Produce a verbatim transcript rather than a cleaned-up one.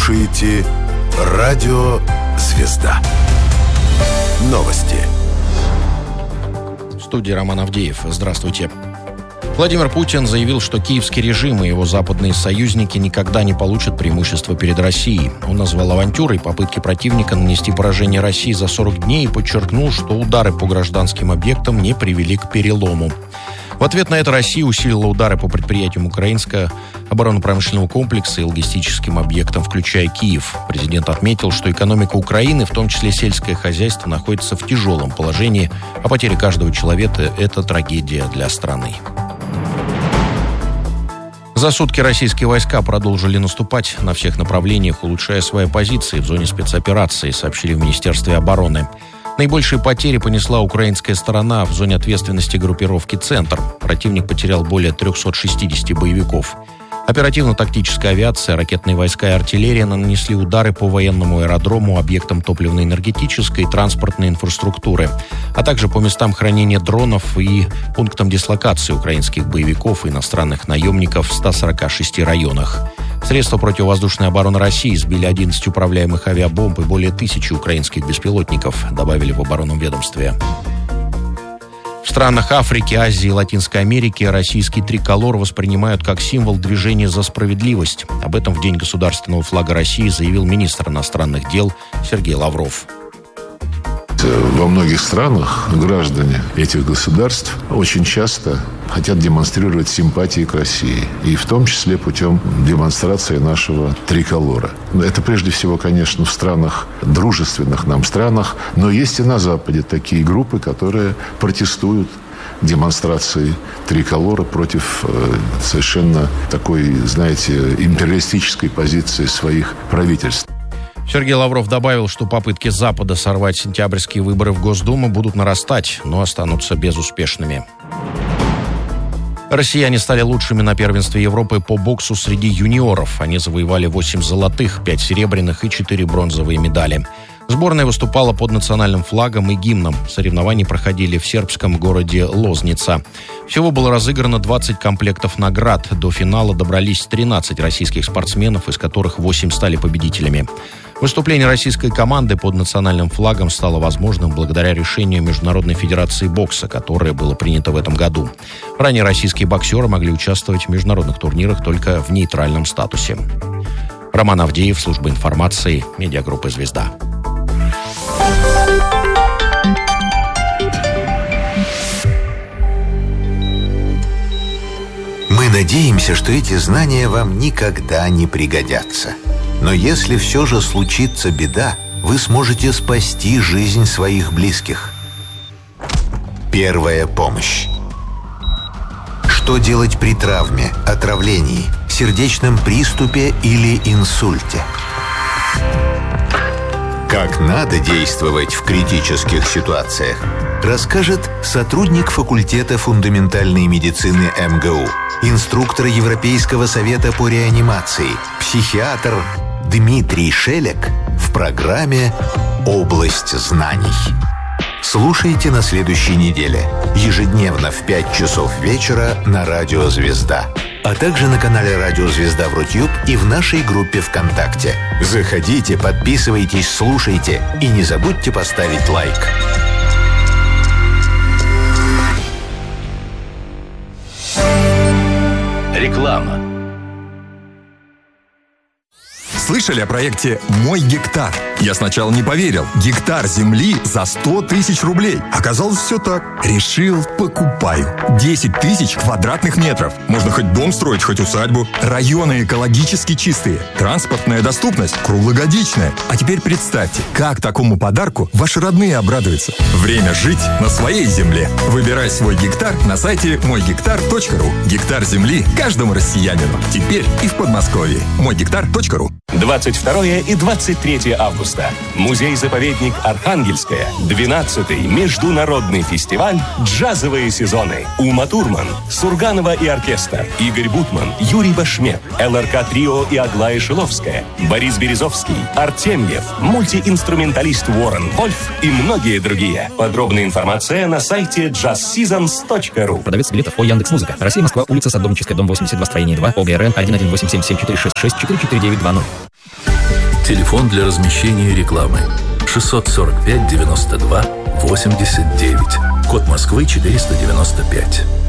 слушаете Радио «Звезда». Новости. В студии Роман Авдеев. Здравствуйте. Владимир Путин заявил, что киевский режим и его западные союзники никогда не получат преимущество перед Россией. Он назвал авантюрой попытки противника нанести поражение России за сорок дней и подчеркнул, что удары по гражданским объектам не привели к перелому. В ответ на это Россия усилила удары по предприятиям украинского оборонно-промышленного комплекса и логистическим объектам, включая Киев. Президент отметил, что экономика Украины, в том числе сельское хозяйство, находится в тяжелом положении, а потеря каждого человека – это трагедия для страны. За сутки российские войска продолжили наступать на всех направлениях, улучшая свои позиции в зоне спецоперации, сообщили в Министерстве обороны. Наибольшие потери понесла украинская сторона в зоне ответственности группировки «Центр». Противник потерял более триста шестьдесят боевиков. Оперативно-тактическая авиация, ракетные войска и артиллерия нанесли удары по военному аэродрому, объектам топливно-энергетической и транспортной инфраструктуры, а также по местам хранения дронов и пунктам дислокации украинских боевиков и иностранных наемников в ста сорока шести районах. Средства противовоздушной обороны России сбили одиннадцать управляемых авиабомб и более тысячи украинских беспилотников, добавили в оборонном ведомстве. В странах Африки, Азии и Латинской Америки российский триколор воспринимают как символ движения за справедливость. Об этом в День государственного флага России заявил министр иностранных дел Сергей Лавров. Во многих странах граждане этих государств очень часто хотят демонстрировать симпатии к России. И в том числе путем демонстрации нашего триколора. Это прежде всего, конечно, в странах, дружественных нам странах. Но есть и на Западе такие группы, которые протестуют демонстрации триколора против э, совершенно такой, знаете, империалистической позиции своих правительств. Сергей Лавров добавил, что попытки Запада сорвать сентябрьские выборы в Госдуму будут нарастать, но останутся безуспешными. Россияне стали лучшими на первенстве Европы по боксу среди юниоров. Они завоевали восемь золотых, пять серебряных и четыре бронзовые медали. Сборная выступала под национальным флагом и гимном. Соревнования проходили в сербском городе Лозница. Всего было разыграно двадцать комплектов наград. До финала добрались тринадцать российских спортсменов, из которых восемь стали победителями. Выступление российской команды под национальным флагом стало возможным благодаря решению Международной федерации бокса, которое было принято в этом году. Ранее российские боксеры могли участвовать в международных турнирах только в нейтральном статусе. Роман Авдеев, служба информации, медиагруппа «Звезда». Мы надеемся, что эти знания вам никогда не пригодятся. Но если все же случится беда, вы сможете спасти жизнь своих близких. Первая помощь. Что делать при травме, отравлении, сердечном приступе или инсульте? Как надо действовать в критических ситуациях, расскажет сотрудник факультета фундаментальной медицины эм гэ у, инструктор Европейского совета по реанимации, психиатр Дмитрий Шелек в программе «Область знаний». Слушайте на следующей неделе, ежедневно в пять часов вечера на Радио «Звезда», а также на канале Радио «Звезда» в Рутюб и в нашей группе ВКонтакте. Заходите, подписывайтесь, слушайте и не забудьте поставить лайк. Реклама. Слышали о проекте «Мой гектар»? Я сначала не поверил. Гектар земли за сто тысяч рублей. Оказалось, все так. Решил, покупаю. десять тысяч квадратных метров. Можно хоть дом строить, хоть усадьбу. Районы экологически чистые. Транспортная доступность круглогодичная. А теперь представьте, как такому подарку ваши родные обрадуются. Время жить на своей земле. Выбирай свой гектар на сайте мой гектар точка ру. Гектар земли каждому россиянину. Теперь и в Подмосковье. мой гектар точка ру. двадцать второе и двадцать третье августа. Музей-заповедник Архангельская. двенадцатый международный фестиваль «Джазовые сезоны». Ума Турман, Сурганова и оркестр, Игорь Бутман, Юрий Башмет, эл эр ка Трио и Аглая Шиловская, Борис Березовский, Артемьев, мультиинструменталист Уоррен Вольф и многие другие. Подробная информация на сайте джаз сизонс точка ру. Продавец билетов по Яндекс.Музыка. Россия, Москва, улица Садовническая, дом восемьдесят два, строение два, о гэ эр эн один один восемь семь семь четыре шесть шесть четыре четыре девять два ноль. Телефон для размещения рекламы шестьсот сорок пять девяносто два восемьдесят девять. Код Москвы четыреста девяносто пять.